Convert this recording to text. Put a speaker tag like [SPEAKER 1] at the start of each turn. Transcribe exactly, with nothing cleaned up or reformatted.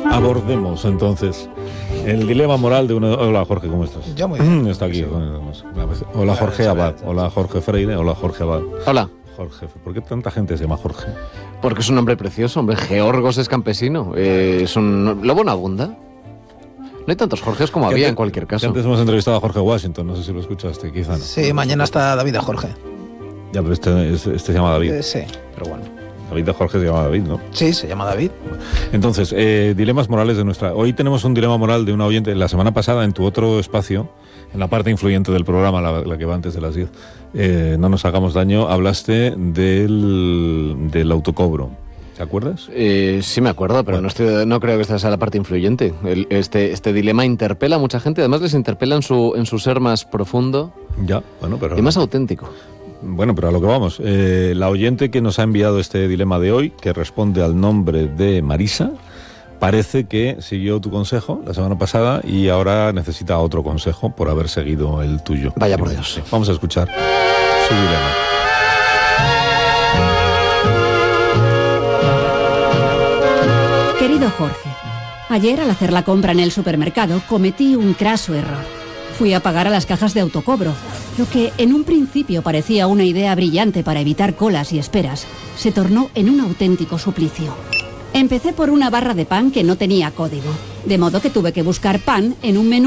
[SPEAKER 1] Abordemos entonces el dilema moral de uno. Hola Jorge, ¿cómo estás?
[SPEAKER 2] Yo muy bien.
[SPEAKER 1] Está aquí. Hola Jorge Abad. Hola Jorge Freire. Hola Jorge Abad.
[SPEAKER 3] Hola.
[SPEAKER 1] Jorge, ¿por qué tanta gente se llama Jorge?
[SPEAKER 3] Porque es un nombre precioso, hombre. Georgos es campesino. Eh, es un lobo no abunda. No hay tantos Jorges como había en cualquier caso.
[SPEAKER 1] Antes hemos entrevistado a Jorge Washington, no sé si lo escuchaste, quizá no.
[SPEAKER 2] Sí, mañana está David de Jorge.
[SPEAKER 1] Ya, pero este, este se llama David.
[SPEAKER 2] Eh, sí, pero bueno.
[SPEAKER 1] David de Jorge se llama David, ¿no?
[SPEAKER 2] Sí, se llama David.
[SPEAKER 1] Entonces, eh, dilemas morales de nuestra... Hoy tenemos un dilema moral de una oyente. La semana pasada, en tu otro espacio, en la parte influyente del programa, la, la que va antes de las diez, eh, no nos hagamos daño, hablaste del, del autocobro. ¿Te acuerdas?
[SPEAKER 3] Eh, sí me acuerdo, pero bueno. no, estoy, no creo que esta sea la parte influyente. El, este, este dilema interpela a mucha gente, además les interpela en su, en su ser más profundo
[SPEAKER 1] ya, bueno, pero,
[SPEAKER 3] y más auténtico.
[SPEAKER 1] Bueno, pero a lo que vamos. Eh, la oyente que nos ha enviado este dilema de hoy, que responde al nombre de Marisa, parece que siguió tu consejo la semana pasada y ahora necesita otro consejo por haber seguido el tuyo.
[SPEAKER 3] Vaya por Dios.
[SPEAKER 1] Vamos a escuchar su dilema.
[SPEAKER 4] Querido Jorge, ayer al hacer la compra en el supermercado cometí un craso error. Fui a pagar a las cajas de autocobro. Lo que en un principio parecía una idea brillante para evitar colas y esperas, se tornó en un auténtico suplicio. Empecé por una barra de pan que no tenía código, de modo que tuve que buscar pan en un menú